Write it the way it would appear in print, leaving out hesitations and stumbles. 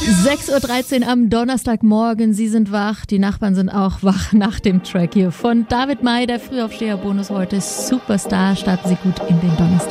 6.13 Uhr am Donnerstagmorgen. Sie sind wach, die Nachbarn sind auch wach nach dem Track hier von David May, der Frühaufsteher-Bonus heute. Superstar, starten Sie gut in den Donnerstag.